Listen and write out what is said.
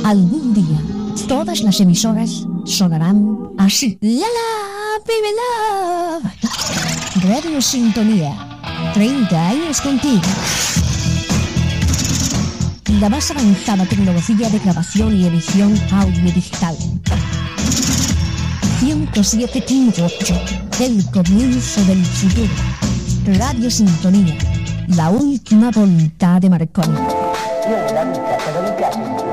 Algún día, todas las emisoras sonarán así. La la, baby love. Radio Sintonía. 30 años contigo. La más avanzada tecnología de grabación y edición audiodigital. 107.8. El comienzo del futuro. Radio Sintonía. La última voluntad de Marconi. La vita católica